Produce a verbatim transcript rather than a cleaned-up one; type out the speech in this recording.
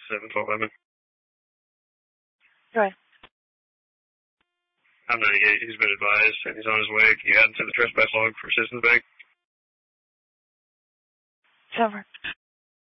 seven twelve Evan. Go ahead. I'm ninety-eight. He's been advised, and he's on his way. Can you add him to the trespass log for Citizens Bank? It's over.